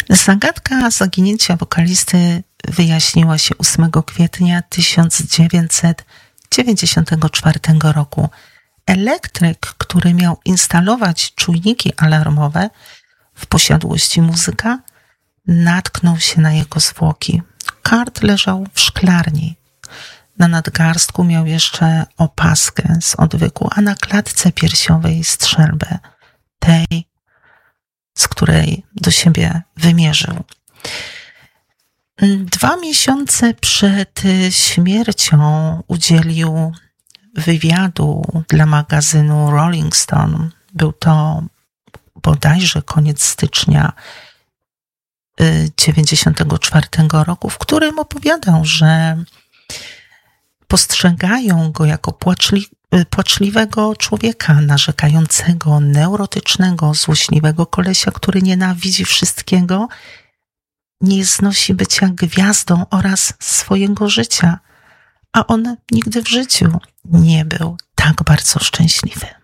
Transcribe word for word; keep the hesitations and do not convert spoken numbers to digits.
Zagadka zaginięcia wokalisty wyjaśniła się ósmego kwietnia tysiąc dziewięćset dziewięćdziesiątego czwartego roku. Elektryk, który miał instalować czujniki alarmowe w posiadłości muzyka, natknął się na jego zwłoki. Kurt leżał w szklarni. Na nadgarstku miał jeszcze opaskę z odwyku, a na klatce piersiowej strzelbę, tej, z której do siebie wymierzył. Dwa miesiące przed śmiercią udzielił wywiadu dla magazynu Rolling Stone. Był to bodajże koniec stycznia dziewięćdziesiątego czwartego roku, w którym opowiadał, że postrzegają go jako płaczli, płaczliwego człowieka, narzekającego, neurotycznego, złośliwego kolesia, który nienawidzi wszystkiego, nie znosi bycia gwiazdą oraz swojego życia, a on nigdy w życiu nie był tak bardzo szczęśliwy.